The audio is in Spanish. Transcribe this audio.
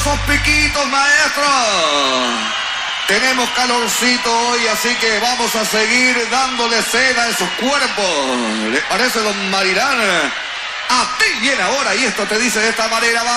esos piquitos, maestro. Tenemos calorcito hoy, así que vamos a seguir dándole cena a esos cuerpos. ¿Les parece, don Marirán? A ti viene ahora y esto te dice de esta manera.